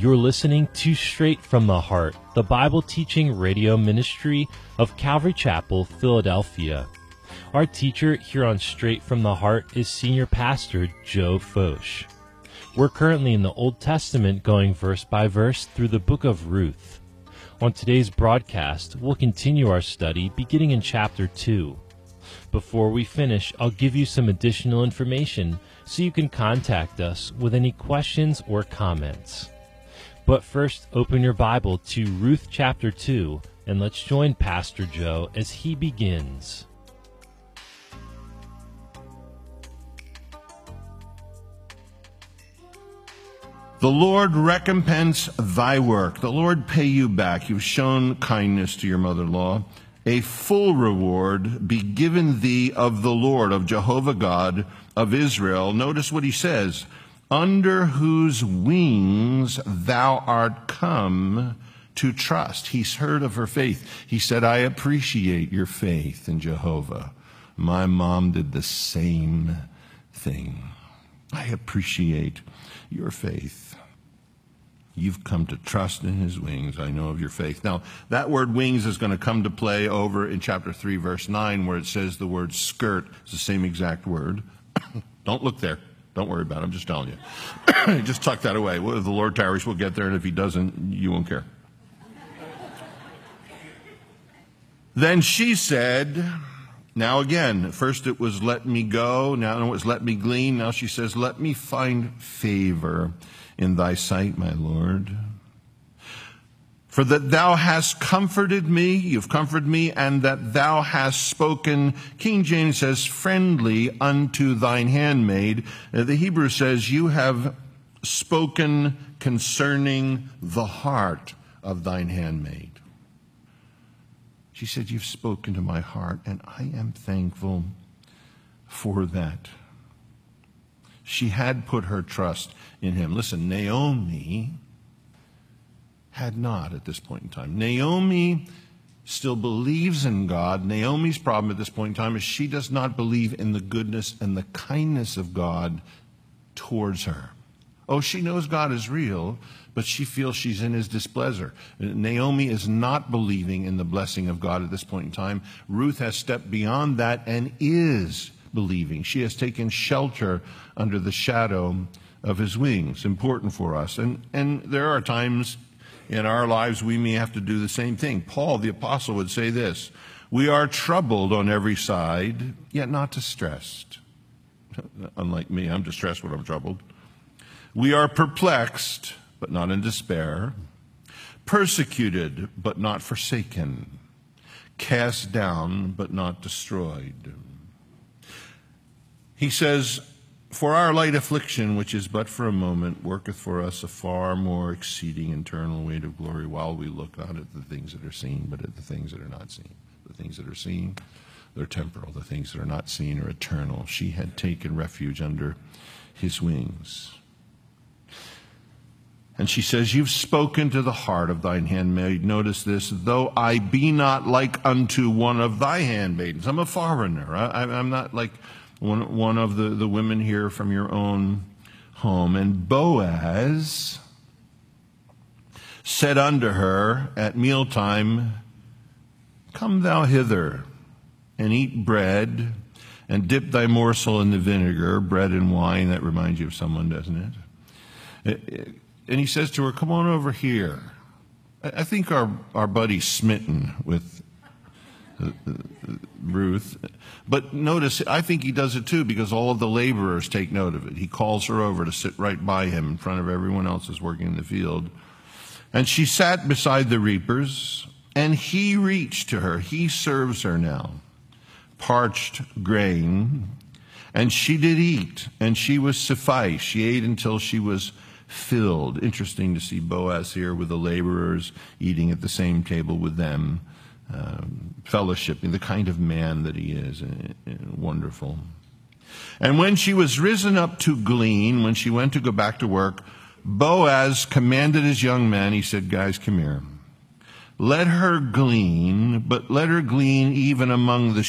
You're listening to Straight from the Heart, the Bible teaching radio ministry of Calvary Chapel, Philadelphia. Our teacher here on Straight from the Heart is Senior Pastor Joe Focht. We're currently in the Old Testament going verse by verse through the book of Ruth. On today's broadcast, we'll continue our study beginning in chapter 2. Before we finish, I'll give you some additional information so you can contact us with any questions or comments. But first, open your Bible to Ruth chapter 2, and let's join Pastor Joe as he begins. The Lord recompense thy work. The Lord pay you back. You've shown kindness to your mother-in-law. A full reward be given thee of the Lord, of Jehovah God of Israel. Notice what he says. Under whose wings thou art come to trust. He's heard of her faith. He said, I appreciate your faith in Jehovah. My mom did the same thing. I appreciate your faith. You've come to trust in his wings. I know of your faith. Now, that word wings is going to come to play over in chapter 3, verse 9, where it says the word skirt. It's the same exact word. Don't look there. Don't worry about it. I'm just telling you. Just tuck that away. Well, if the Lord tarries, we'll get there, and if he doesn't, you won't care. Then she said, now again, first it was let me go, now it was let me glean, now she says, let me find favor in thy sight, my Lord. For that thou hast comforted me, you've comforted me, and that thou hast spoken, King James says, friendly unto thine handmaid. The Hebrew says, you have spoken concerning the heart of thine handmaid. She said, you've spoken to my heart, and I am thankful for that. She had put her trust in him. Listen, Naomi had not at this point in time. Naomi still believes in God. Naomi's problem at this point in time is she does not believe in the goodness and the kindness of God towards her. Oh, she knows God is real, but she feels she's in his displeasure. Naomi is not believing in the blessing of God at this point in time. Ruth has stepped beyond that and is believing. She has taken shelter under the shadow of his wings. Important for us. And there are times in our lives we may have to do the same thing. Paul, the apostle, would say this, we are troubled on every side, yet not distressed. Unlike me, I'm distressed when I'm troubled. We are perplexed, but not in despair, persecuted, but not forsaken, cast down, but not destroyed. He says, for our light affliction, which is but for a moment, worketh for us a far more exceeding eternal weight of glory, while we look not at the things that are seen, but at the things that are not seen. The things that are seen, they're temporal. The things that are not seen are eternal. She had taken refuge under his wings. And she says, you've spoken to the heart of thine handmaid. Notice this, though I be not like unto one of thy handmaidens. I'm a foreigner. I'm not like one of the women here from your own home. And Boaz said unto her at mealtime, come thou hither and eat bread and dip thy morsel in the vinegar, bread and wine. That reminds you of someone, doesn't it? And he says to her, come on over here. I think our buddy's smitten with Ruth. But notice, I think he does it too because all of the laborers take note of it. He calls her over to sit right by him in front of everyone else who's working in the field. And she sat beside the reapers, and he reached to her. He serves her now. Parched grain. And she did eat, and she was sufficed. She ate until she was filled. Interesting to see Boaz here with the laborers eating at the same table with them, fellowshipping, the kind of man that he is. Wonderful. And when she was risen up to glean, when she went to go back to work, Boaz commanded his young men, he said, guys, come here. Let her glean, but let her glean even among the